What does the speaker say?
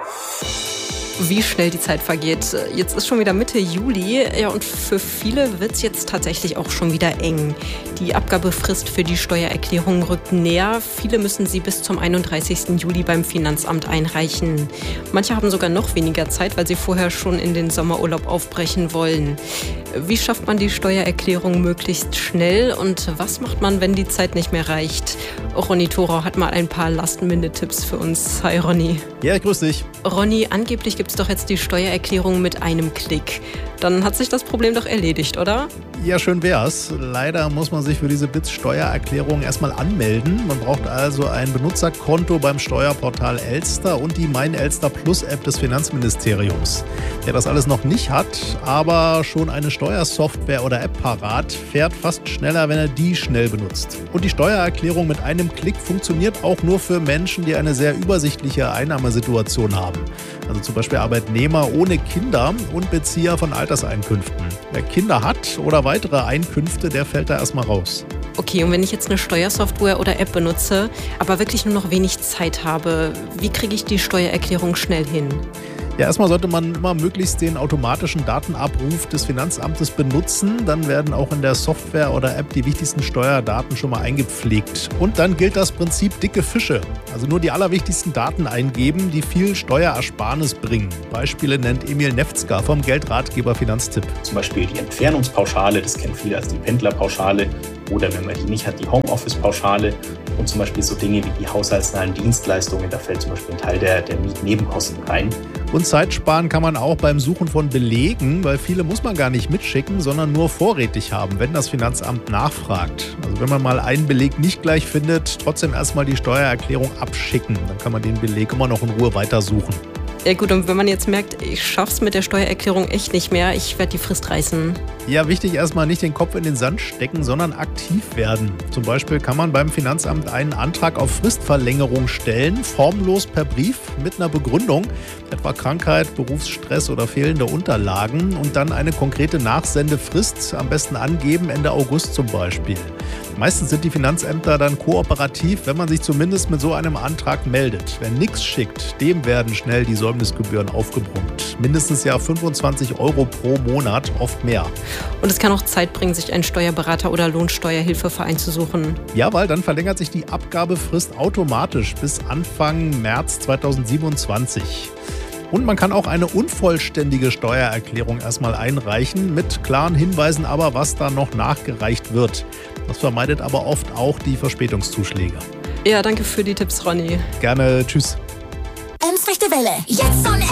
Wie schnell die Zeit vergeht. Jetzt ist schon wieder Mitte Juli, ja, und für viele wird es jetzt tatsächlich auch schon wieder eng. Die Abgabefrist für die Steuererklärung rückt näher. Viele müssen sie bis zum 31. Juli beim Finanzamt einreichen. Manche haben sogar noch weniger Zeit, weil sie vorher schon in den Sommerurlaub aufbrechen wollen. Wie schafft man die Steuererklärung möglichst schnell und was macht man, wenn die Zeit nicht mehr reicht? Ronny Thorau hat mal ein paar Last-Minute-Tipps für uns. Hi Ronny. Ja, grüß dich. Ronny, angeblich gibt es doch jetzt die Steuererklärung mit einem Klick. Dann hat sich das Problem doch erledigt, oder? Ja, schön wär's. Leider muss man sich für diese BITS-Steuererklärung erstmal anmelden. Man braucht also ein Benutzerkonto beim Steuerportal Elster und die Mein Elster Plus App des Finanzministeriums. Wer das alles noch nicht hat, aber schon eine Steuersoftware oder App parat, fährt fast schneller, wenn er die schnell benutzt. Und die Steuererklärung mit einem Klick funktioniert auch nur für Menschen, die eine sehr übersichtliche Einnahmesituation haben. Also zum Beispiel Arbeitnehmer ohne Kinder und Bezieher von Alterseinkünften. Wer Kinder hat oder weitere Einkünfte, der fällt da erstmal raus. Okay, und wenn ich jetzt eine Steuersoftware oder App benutze, aber wirklich nur noch wenig Zeit habe, wie kriege ich die Steuererklärung schnell hin? Ja, erstmal sollte man immer möglichst den automatischen Datenabruf des Finanzamtes benutzen. Dann werden auch in der Software oder App die wichtigsten Steuerdaten schon mal eingepflegt. Und dann gilt das Prinzip dicke Fische. Also nur die allerwichtigsten Daten eingeben, die viel Steuerersparnis bringen. Beispiele nennt Emil Nefzger vom Geldratgeber Finanztipp. Zum Beispiel die Entfernungspauschale, das kennen viele als die Pendlerpauschale. Oder wenn man die nicht hat, die Homeoffice-Pauschale. Und zum Beispiel so Dinge wie die haushaltsnahen Dienstleistungen, da fällt zum Beispiel ein Teil der Mietnebenkosten rein. Und Zeit sparen kann man auch beim Suchen von Belegen, weil viele muss man gar nicht mitschicken, sondern nur vorrätig haben, wenn das Finanzamt nachfragt. Also wenn man mal einen Beleg nicht gleich findet, trotzdem erstmal die Steuererklärung abschicken. Dann kann man den Beleg immer noch in Ruhe weitersuchen. Ja gut, und wenn man jetzt merkt, ich schaff's mit der Steuererklärung echt nicht mehr, ich werde die Frist reißen. Ja, wichtig erstmal nicht den Kopf in den Sand stecken, sondern aktiv werden. Zum Beispiel kann man beim Finanzamt einen Antrag auf Fristverlängerung stellen, formlos per Brief mit einer Begründung, etwa Krankheit, Berufsstress oder fehlende Unterlagen und dann eine konkrete Nachsendefrist, am besten angeben, Ende August zum Beispiel. Meistens sind die Finanzämter dann kooperativ, wenn man sich zumindest mit so einem Antrag meldet. Wer nichts schickt, dem werden schnell die Säumnisgebühren aufgebrummt. Mindestens ja 25 € pro Monat, oft mehr. Und es kann auch Zeit bringen, sich einen Steuerberater oder Lohnsteuerhilfeverein zu suchen. Ja, weil dann verlängert sich die Abgabefrist automatisch bis Anfang März 2027. Und man kann auch eine unvollständige Steuererklärung erstmal einreichen, mit klaren Hinweisen aber, was da noch nachgereicht wird. Das vermeidet aber oft auch die Verspätungszuschläge. Ja, danke für die Tipps, Ronny. Gerne, tschüss. Rechte Welle, jetzt on